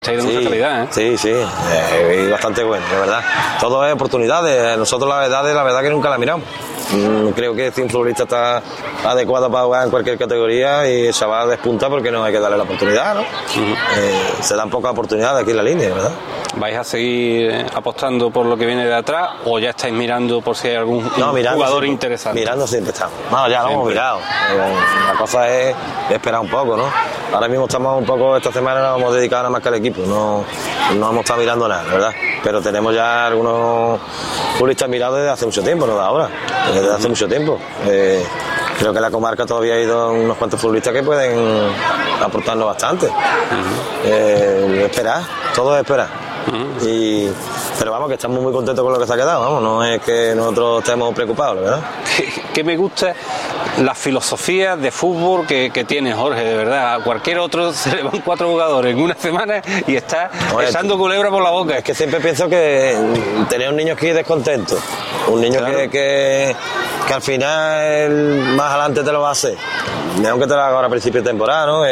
Está de mucha calidad, ¿eh? Sí, bastante bueno, de verdad. Todo es oportunidades. Nosotros la verdad que nunca la miramos. Creo que si un futbolista está adecuado para jugar en cualquier categoría y el chaval despunta porque no hay que darle la oportunidad, ¿no? Se dan pocas oportunidades aquí en la línea, ¿verdad? ¿Vais a seguir apostando por lo que viene de atrás o ya estáis mirando por si hay algún jugador interesante? Mirando siempre estamos. No, ya lo hemos mirado. La cosa es esperar un poco, ¿no? Ahora mismo estamos un poco, esta semana nos hemos dedicado nada más que al equipo, no hemos estado mirando nada, ¿verdad? Pero tenemos ya algunos futbolistas mirados desde hace mucho tiempo, no de ahora, desde hace mucho tiempo. Creo que en la comarca todavía ha ido unos cuantos futbolistas que pueden aportarnos bastante. Esperar, todo es esperar. Pero vamos, que estamos muy contentos con lo que se ha quedado, vamos, no es que nosotros estemos preocupados, ¿verdad? Que me gusta la filosofía de fútbol que tiene Jorge, de verdad. A cualquier otro se le van 4 jugadores en una semana y está echando culebra por la boca. Es que siempre pienso que tener un niño aquí descontento, un niño claro. que al final más adelante te lo va a hacer, aunque te lo haga ahora a principio de temporada, ¿no?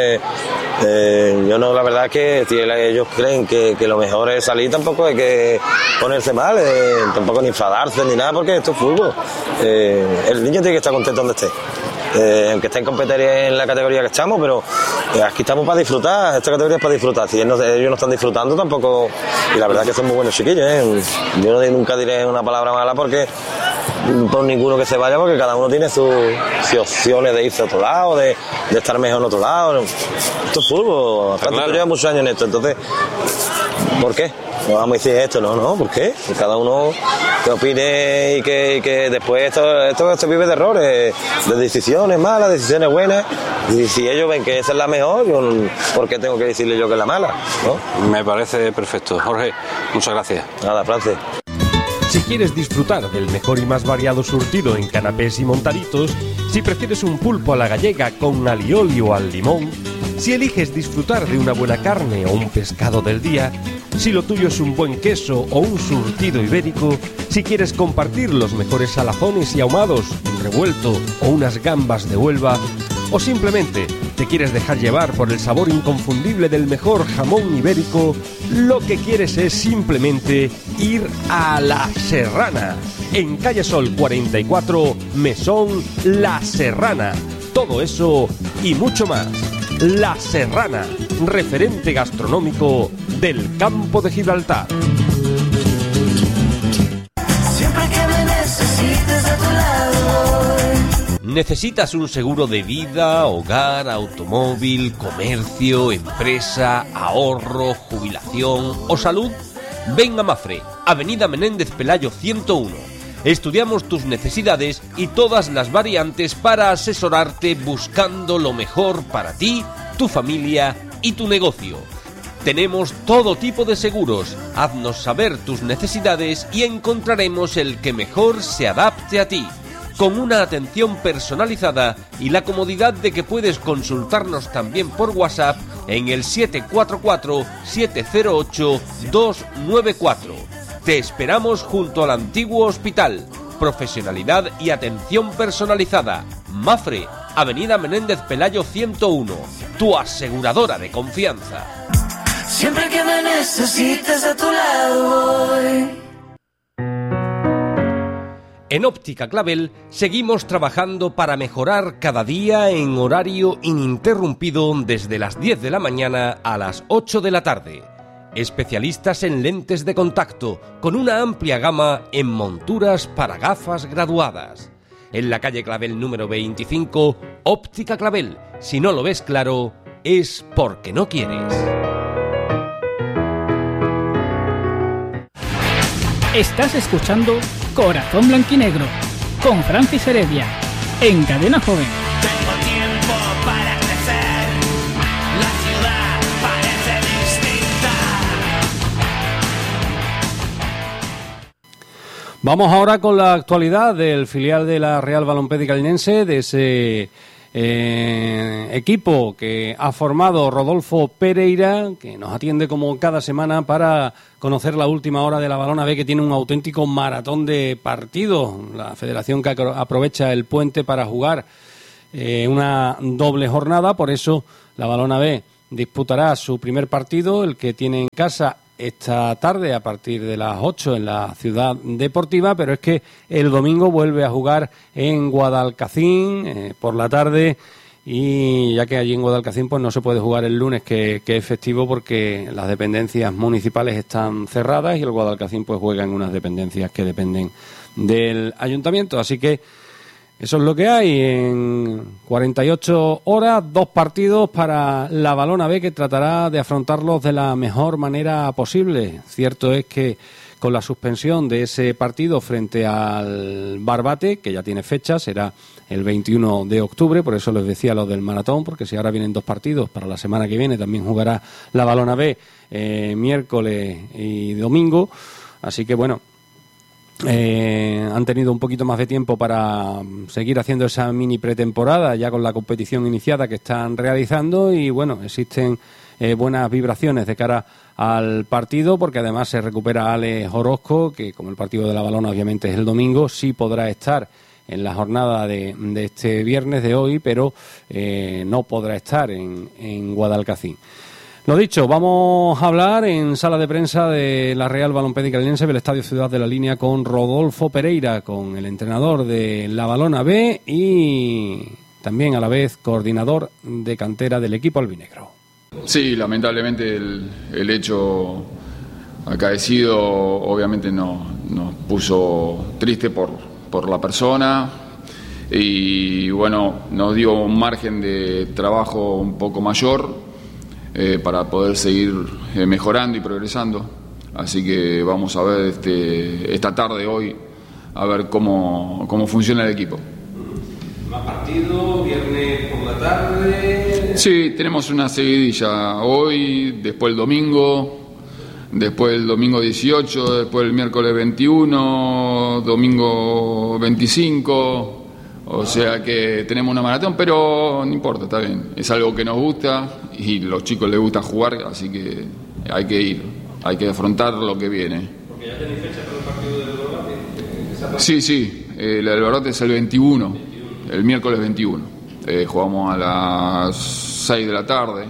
Yo no, la verdad es que si ellos creen que lo mejor es salir, tampoco hay que ponerse mal, tampoco ni enfadarse ni nada, porque esto es fútbol. El niño tiene que estar contento donde esté. Aunque esté en la categoría que estamos, pero aquí estamos para disfrutar, esta categoría es para disfrutar. Si ellos no están disfrutando tampoco, y la verdad es que son muy buenos chiquillos, Yo nunca diré una palabra mala porque por ninguno que se vaya, porque cada uno tiene sus opciones de irse a otro lado, de estar mejor en otro lado. Esto es fútbol, claro. Tú llevas muchos años en esto, entonces ¿por qué? No vamos a decir esto, no, ¿por qué? Que cada uno que opine y que después esto se vive de errores, de decisiones malas, decisiones buenas, y si ellos ven que esa es la mejor, ¿por qué tengo que decirle yo que es la mala? ¿No? Me parece perfecto. Jorge, muchas gracias. Nada, Francis. Si quieres disfrutar del mejor y más variado surtido en canapés y montaditos, si prefieres un pulpo a la gallega con alioli o al limón, si eliges disfrutar de una buena carne o un pescado del día, si lo tuyo es un buen queso o un surtido ibérico, si quieres compartir los mejores salazones y ahumados, un revuelto o unas gambas de Huelva, o simplemente te quieres dejar llevar por el sabor inconfundible del mejor jamón ibérico, lo que quieres es simplemente ir a La Serrana, en Calle Sol 44, Mesón La Serrana. Todo eso y mucho más. La Serrana, referente gastronómico del campo de Gibraltar. Siempre que me necesites a tu lado. ¿Necesitas un seguro de vida, hogar, automóvil, comercio, empresa, ahorro, jubilación o salud? Ven a Mafre, Avenida Menéndez Pelayo 101. Estudiamos tus necesidades y todas las variantes para asesorarte buscando lo mejor para ti, tu familia y tu negocio. Tenemos todo tipo de seguros. Haznos saber tus necesidades y encontraremos el que mejor se adapte a ti, con una atención personalizada y la comodidad de que puedes consultarnos también por WhatsApp en el 744-708-294. Te esperamos junto al antiguo hospital. Profesionalidad y atención personalizada. Mafre, Avenida Menéndez Pelayo 101. Tu aseguradora de confianza. Siempre que me necesites a tu lado voy. En Óptica Clavel seguimos trabajando para mejorar cada día en horario ininterrumpido desde las 10 de la mañana a las 8 de la tarde. Especialistas en lentes de contacto, con una amplia gama en monturas para gafas graduadas. En la calle Clavel número 25, Óptica Clavel. Si no lo ves claro, es porque no quieres. Estás escuchando Corazón Blanquinegro con Francis Heredia en Cadena Joven. Tengo tiempo para crecer. La ciudad parece distinta. Vamos ahora con la actualidad del filial de la Real Balompédica Linense, de ese equipo que ha formado Rodolfo Pereira, que nos atiende como cada semana para conocer la última hora de la Balona B, que tiene un auténtico maratón de partidos. La federación que aprovecha el puente para jugar una doble jornada, por eso la Balona B disputará su primer partido, el que tiene en casa esta tarde a partir de las 8 en la Ciudad Deportiva, pero es que el domingo vuelve a jugar en Guadalcacín por la tarde, y ya que allí en Guadalcacín pues no se puede jugar el lunes, que es festivo, porque las dependencias municipales están cerradas y el Guadalcacín pues juega en unas dependencias que dependen del ayuntamiento. Así que eso es lo que hay. En 48 horas, 2 partidos para la Valona B, que tratará de afrontarlos de la mejor manera posible. Cierto es que con la suspensión de ese partido frente al Barbate, que ya tiene fecha, será el 21 de octubre, por eso les decía lo del maratón, porque si ahora vienen 2 partidos para la semana que viene, también jugará la Valona B miércoles y domingo. Así que bueno, han tenido un poquito más de tiempo para seguir haciendo esa mini pretemporada ya con la competición iniciada que están realizando, y bueno, existen buenas vibraciones de cara al partido, porque además se recupera Alex Orozco, que como el partido de la Valona obviamente es el domingo, sí podrá estar en la jornada de este viernes de hoy, pero no podrá estar en Guadalcacín. Lo dicho, vamos a hablar en sala de prensa de la Real Balompédica Linense del Estadio Ciudad de la Línea con Rodolfo Pereira, con el entrenador de la Valona B y también a la vez coordinador de cantera del equipo albinegro. Sí, lamentablemente el hecho acaecido obviamente nos puso triste por la persona, y bueno, nos dio un margen de trabajo un poco mayor para poder seguir mejorando y progresando. Así que vamos a ver esta tarde, hoy, a ver cómo funciona el equipo. ¿Más partido, viernes por la tarde? Sí, tenemos una seguidilla hoy, después el domingo 18, después el miércoles 21, domingo 25... O sea que tenemos una maratón, pero no importa, está bien. Es algo que nos gusta y a los chicos les gusta jugar, así que hay que ir, hay que afrontar lo que viene. ¿Porque ya tenéis fecha para el partido del Barbate? Sí, el del Barbate es el 21, el miércoles 21. Jugamos a las 6 de la tarde,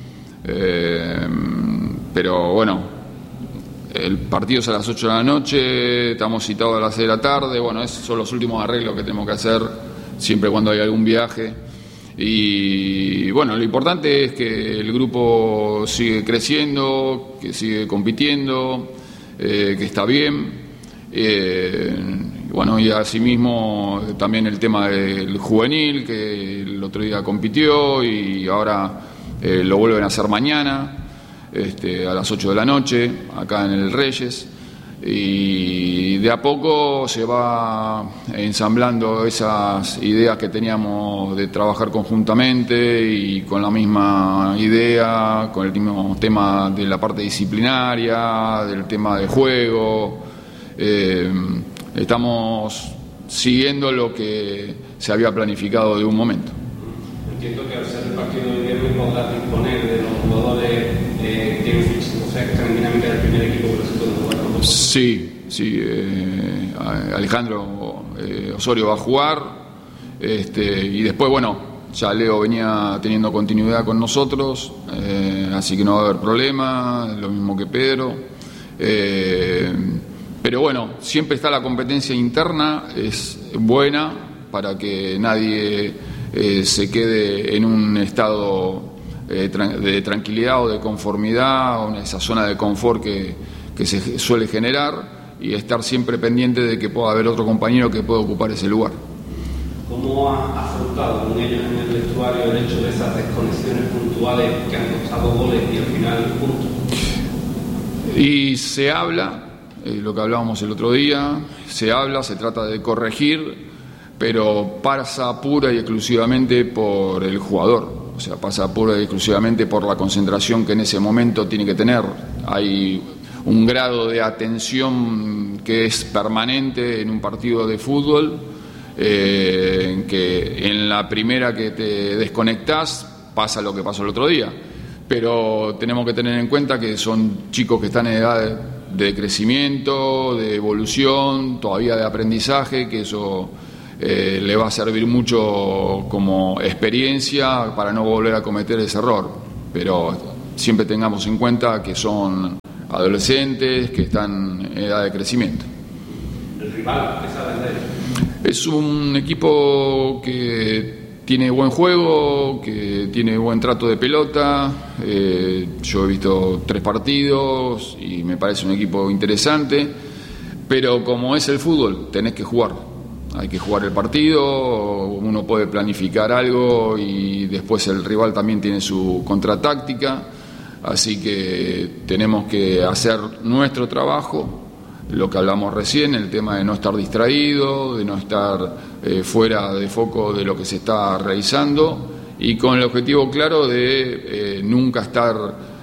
pero bueno, el partido es a las 8 de la noche, estamos citados a las 6 de la tarde. Bueno, esos son los últimos arreglos que tenemos que hacer siempre cuando hay algún viaje. Y bueno, lo importante es que el grupo sigue creciendo, que sigue compitiendo, que está bien. Bueno, y asimismo también el tema del juvenil, que el otro día compitió y ahora lo vuelven a hacer mañana. A las 8 de la noche, acá en el Reyes, y de a poco se va ensamblando esas ideas que teníamos de trabajar conjuntamente y con la misma idea, con el mismo tema de la parte disciplinaria, del tema de juego. Estamos siguiendo lo que se había planificado de un momento. Entiendo que al ser el partido de viernes podrás disponer de los jugadores o sea, que están dinámica del primer equipo, pero se pueden jugar con nosotros. Sí, Alejandro Osorio va a jugar, y después, bueno, ya Leo venía teniendo continuidad con nosotros, así que no va a haber problema, lo mismo que Pedro. Pero bueno, siempre está la competencia interna, es buena para que nadie se quede en un estado de tranquilidad o de conformidad, o en esa zona de confort que se suele generar, y estar siempre pendiente de que pueda haber otro compañero que pueda ocupar ese lugar. ¿Cómo has afrontado con ellos en el vestuario el hecho de esas desconexiones puntuales que han costado goles y al final puntos? Y se habla, lo que hablábamos el otro día, se trata de corregir, pero pasa pura y exclusivamente por el jugador. O sea, pasa pura y exclusivamente por la concentración que en ese momento tiene que tener. Hay un grado de atención que es permanente en un partido de fútbol, en que en la primera que te desconectás pasa lo que pasó el otro día. Pero tenemos que tener en cuenta que son chicos que están en edad de crecimiento, de evolución, todavía de aprendizaje, que eso le va a servir mucho como experiencia para no volver a cometer ese error. pero siempre tengamos en cuenta que son adolescentes, que están en edad de crecimiento. ¿El rival qué sabes de él? Es un equipo que tiene buen juego, que tiene buen trato de pelota. Yo he visto 3 partidos y me parece un equipo interesante, pero como es el fútbol, tenés que jugar. Hay que jugar el partido, uno puede planificar algo y después el rival también tiene su contratáctica, así que tenemos que hacer nuestro trabajo, lo que hablamos recién, el tema de no estar distraído, de no estar fuera de foco de lo que se está realizando y con el objetivo claro de nunca estar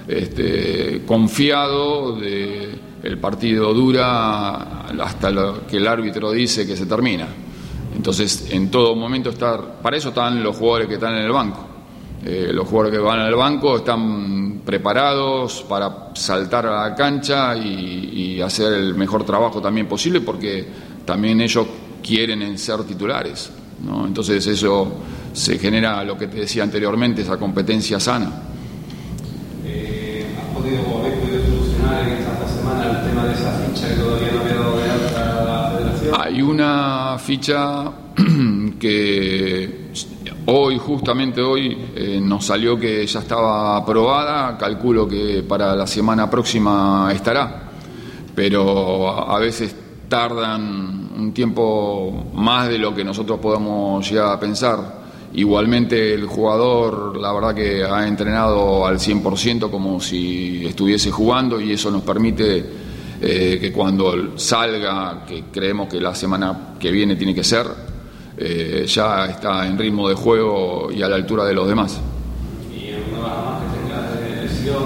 confiado de el partido dura hasta lo que el árbitro dice que se termina. Entonces, en todo momento para eso están los jugadores que están en el banco. Los jugadores que van al banco están preparados para saltar a la cancha y hacer el mejor trabajo también posible, porque también ellos quieren ser titulares, ¿no? Entonces eso se genera, lo que te decía anteriormente, esa competencia sana. ¿Habéis podido solucionar en estas 2 semanas el tema de esa ficha que todavía no había dado de alta a la federación? Hay una ficha que justamente hoy nos salió que ya estaba aprobada, calculo que para la semana próxima estará, pero a veces tardan un tiempo más de lo que nosotros podemos llegar a pensar. Igualmente el jugador, la verdad que ha entrenado al 100% como si estuviese jugando, y eso nos permite que cuando salga, que creemos que la semana que viene tiene que ser, ya está en ritmo de juego y a la altura de los demás. ¿Y alguna baja más que tenga de lesión?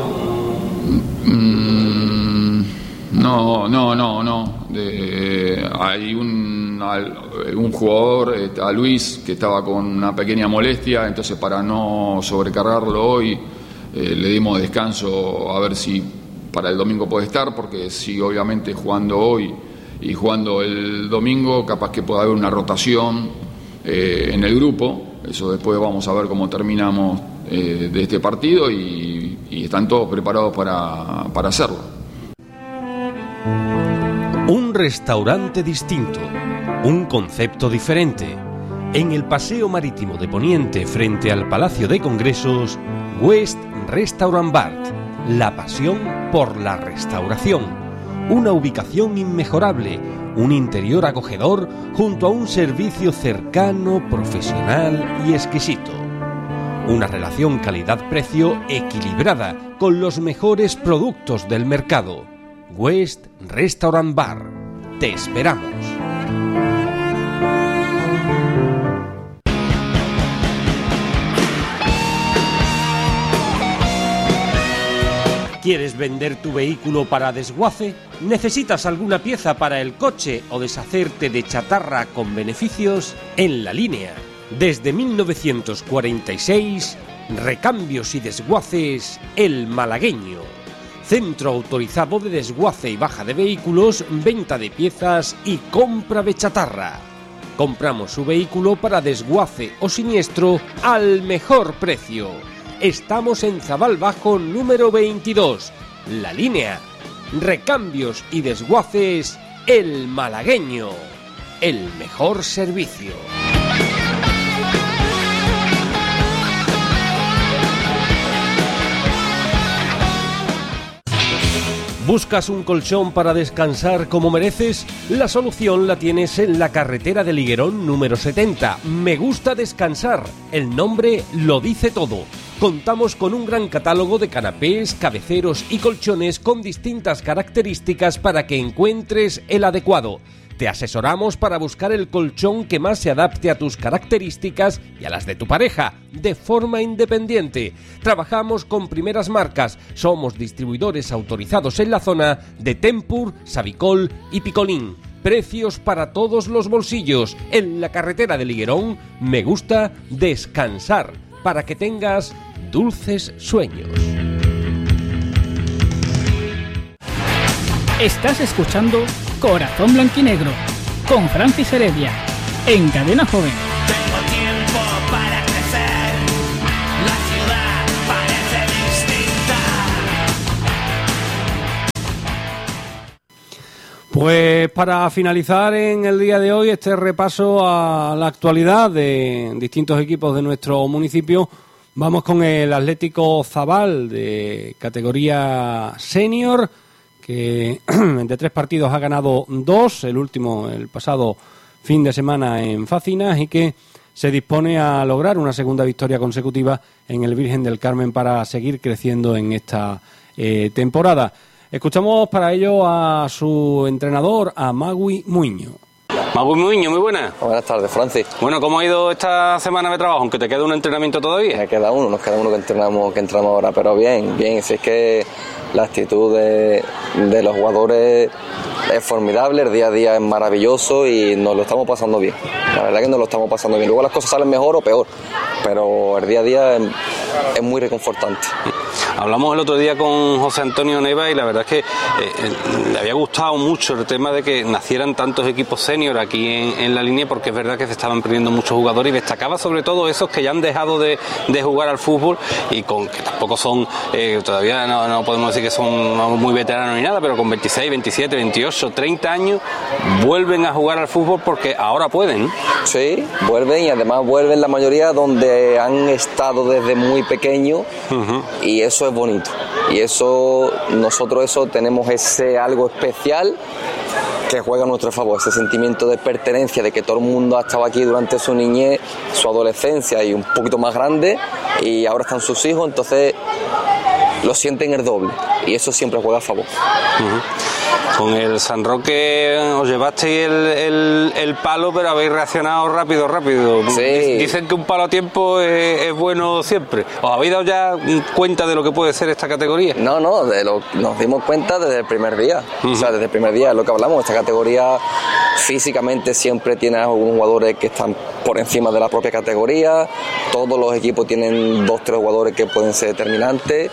No. Hay un jugador, a Luis, que estaba con una pequeña molestia, entonces para no sobrecargarlo hoy le dimos descanso a ver si para el domingo puede estar, porque si obviamente jugando hoy y jugando el domingo, capaz que pueda haber una rotación en el grupo. Eso después vamos a ver cómo terminamos de este partido y están todos preparados para hacerlo. Un restaurante distinto, un concepto diferente. En el Paseo Marítimo de Poniente, frente al Palacio de Congresos, West Restaurant Bar, la pasión por la restauración. Una ubicación inmejorable, un interior acogedor junto a un servicio cercano, profesional y exquisito. Una relación calidad-precio equilibrada con los mejores productos del mercado. West Restaurant Bar. Te esperamos. ¿Quieres vender tu vehículo para desguace? ¿Necesitas alguna pieza para el coche o deshacerte de chatarra con beneficios? En La Línea, desde 1946, Recambios y Desguaces El Malagueño. Centro autorizado de desguace y baja de vehículos, venta de piezas y compra de chatarra. Compramos su vehículo para desguace o siniestro al mejor precio. Estamos en Zabal Bajo número 22. La Línea. Recambios y Desguaces El Malagueño. El mejor servicio. ¿Buscas un colchón para descansar como mereces? La solución la tienes en la carretera de Liguerón número 70. Me gusta descansar. El nombre lo dice todo. Contamos con un gran catálogo de canapés, cabeceros y colchones con distintas características para que encuentres el adecuado. Te asesoramos para buscar el colchón que más se adapte a tus características y a las de tu pareja, de forma independiente. Trabajamos con primeras marcas. Somos distribuidores autorizados en la zona de Tempur, Savicol y Picolín. Precios para todos los bolsillos. En la carretera de Liguerón, me gusta descansar para que tengas dulces sueños. Estás escuchando Corazón Blanquinegro con Francis Heredia en Cadena Joven. Tengo tiempo para crecer, la ciudad parece Pues para finalizar en el día de hoy este repaso a la actualidad de distintos equipos de nuestro municipio, vamos con el Atlético Zabal de categoría senior, que de 3 partidos ha ganado 2, el último el pasado fin de semana en Facinas, y que se dispone a lograr una segunda victoria consecutiva en el Virgen del Carmen para seguir creciendo en esta temporada. Escuchamos para ello a su entrenador, a Magui Muiño. Magui Muiño, muy buenas. Buenas tardes, Francis. Bueno, ¿cómo ha ido esta semana de trabajo? Aunque te queda un entrenamiento todavía. Nos queda uno que entrenamos ahora, pero bien. Si es que la actitud de los jugadores es formidable, el día a día es maravilloso y nos lo estamos pasando bien. La verdad que nos lo estamos pasando bien. Luego las cosas salen mejor o peor, pero el día a día es muy reconfortante. Hablamos el otro día con José Antonio Neva y la verdad es que le había gustado mucho el tema de que nacieran tantos equipos senior aquí en la línea, porque es verdad que se estaban perdiendo muchos jugadores y destacaba sobre todo esos que ya han dejado de jugar al fútbol y que tampoco son, todavía no podemos decir que son muy veteranos ni nada, pero con 26, 27, 28, 30 años vuelven a jugar al fútbol porque ahora pueden. Sí, vuelven y además vuelven la mayoría donde han estado desde muy pequeños. Y eso es bonito, y nosotros tenemos ese algo especial que juega a nuestro favor, ese sentimiento de pertenencia, de que todo el mundo ha estado aquí durante su niñez, su adolescencia y un poquito más grande, y ahora están sus hijos, entonces lo sienten el doble, y eso siempre juega a favor. Con el San Roque os llevasteis el palo, pero habéis reaccionado rápido. Sí. Dicen que un palo a tiempo es bueno siempre. ¿Os habéis dado ya cuenta de lo que puede ser esta categoría? No, nos dimos cuenta desde el primer día. O sea, desde el primer día es lo que hablamos. Esta categoría físicamente siempre tiene algunos jugadores que están por encima de la propia categoría. Todos los equipos tienen 2-3 jugadores que pueden ser determinantes.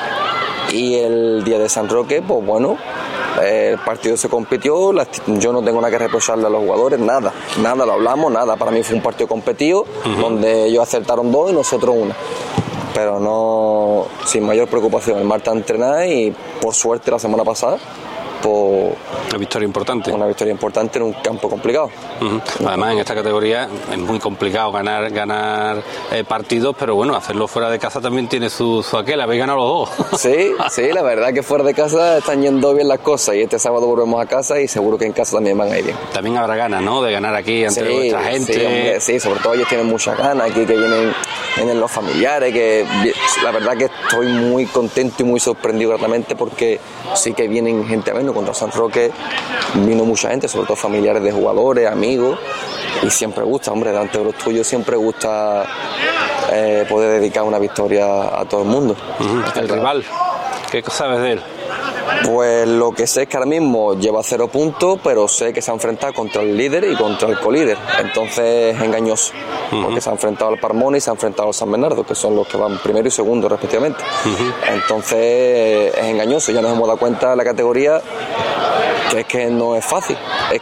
Y el día de San Roque, pues bueno, el partido se compitió, yo no tengo nada que reprocharle a los jugadores, nada, lo hablamos, nada. Para mí fue un partido competido, donde ellos acertaron 2 y nosotros 1. Pero no, sin mayor preocupación. El martes a entrenar y por suerte la semana pasada, pues, una victoria importante en un campo complicado. Además en esta categoría es muy complicado ganar partidos, pero bueno, hacerlo fuera de casa también tiene su aquel. Habéis ganado los 2. Sí, la verdad que fuera de casa están yendo bien las cosas, y este sábado volvemos a casa y seguro que en casa también van a ir bien. También habrá ganas, ¿no?, de ganar aquí ante vuestra gente. Sí, hombre, sí, sobre todo ellos tienen muchas ganas aquí, que vienen los familiares, que la verdad que estoy muy contento y muy sorprendido gratamente, porque sí que vienen gente a vernos. Contra San Roque vino mucha gente, sobre todo familiares de jugadores, amigos, y siempre gusta, hombre, delante de los tuyos siempre gusta poder dedicar una victoria a todo el mundo. El rival, ¿qué sabes de él? Pues lo que sé es que ahora mismo lleva 0 puntos, pero sé que se ha enfrentado contra el líder y contra el colíder, entonces es engañoso, porque se ha enfrentado al Parmona y se ha enfrentado al San Bernardo, que son los que van primero y segundo respectivamente. Entonces es engañoso. Ya nos hemos dado cuenta en la categoría que es que no es fácil,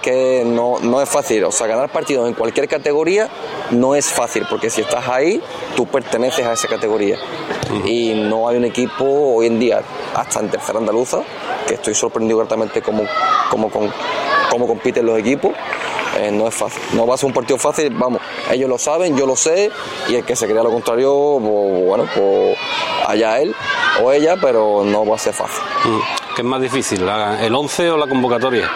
no es fácil, o sea, ganar partidos en cualquier categoría no es fácil, porque si estás ahí, tú perteneces a esa categoría. Y no hay un equipo hoy en día, hasta en tercera andaluza, que estoy sorprendido gratamente cómo compiten los equipos. No es fácil, no va a ser un partido fácil, vamos, ellos lo saben, yo lo sé, y el que se crea lo contrario, pues, bueno, pues allá él o ella, pero no va a ser fácil. ¿Qué es más difícil, el 11 o la convocatoria?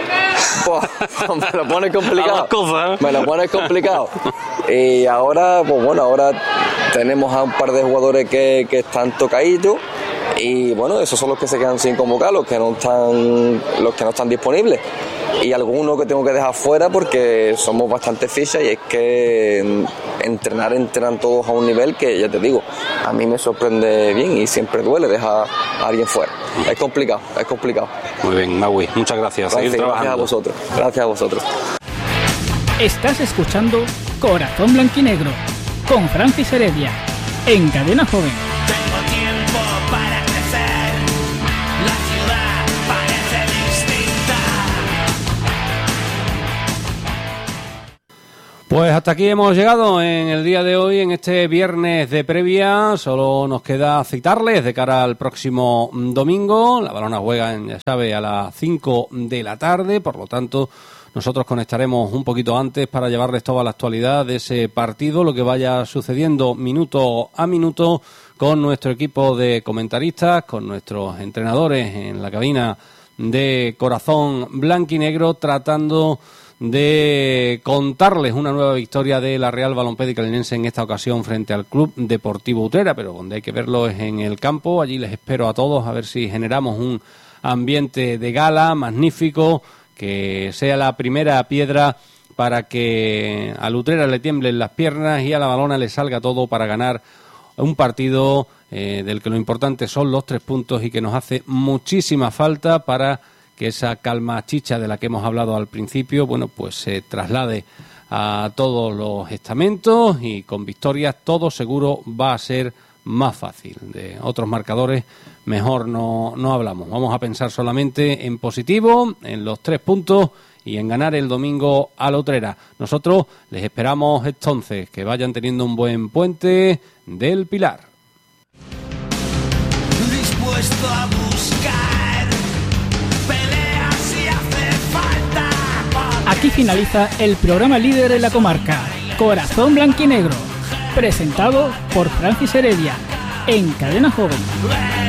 Pues, me lo pones complicado. Las cosas, ¿eh? Me lo pones complicado. Y ahora, pues bueno, ahora tenemos a un par de jugadores que están tocaditos. Y bueno, esos son los que se quedan sin convocar, los que no están disponibles. Y algunos que tengo que dejar fuera porque somos bastante fichas, y es que entrenan todos a un nivel que, ya te digo, a mí me sorprende bien y siempre duele dejar a alguien fuera. Es complicado. Muy bien, Magui, muchas gracias. Gracias a vosotros. Estás escuchando Corazón Blanquinegro con Francis Heredia en Cadena Joven. Tengo tiempo para crecer, la ciudad parece distinta. Pues hasta aquí hemos llegado en el día de hoy, en este viernes de previa. Solo nos queda citarles de cara al próximo domingo. La Balona juega, ya sabe, a las 5 de la tarde, por lo tanto nosotros conectaremos un poquito antes para llevarles toda la actualidad de ese partido, lo que vaya sucediendo minuto a minuto con nuestro equipo de comentaristas, con nuestros entrenadores en la cabina de Corazón Blanquinegro, tratando de contarles una nueva victoria de la Real Balompédica Linense en esta ocasión frente al Club Deportivo Utrera, pero donde hay que verlo es en el campo. Allí les espero a todos a ver si generamos un ambiente de gala magnífico, que sea la primera piedra para que al Utrera le tiemblen las piernas y a la Balona le salga todo para ganar un partido del que lo importante son los 3 puntos y que nos hace muchísima falta para que esa calma chicha de la que hemos hablado al principio, bueno, pues se traslade a todos los estamentos y con victorias todo seguro va a ser más fácil. De otros marcadores mejor no hablamos. Vamos a pensar solamente en positivo, en los 3 puntos y en ganar el domingo a la Utrera. Nosotros les esperamos entonces que vayan teniendo un buen puente del Pilar. Dispuesto a buscar peleas si hace falta. Aquí finaliza el programa líder en la comarca, Corazón Blanquinegro, presentado por Francis Heredia, en Cadena Joven.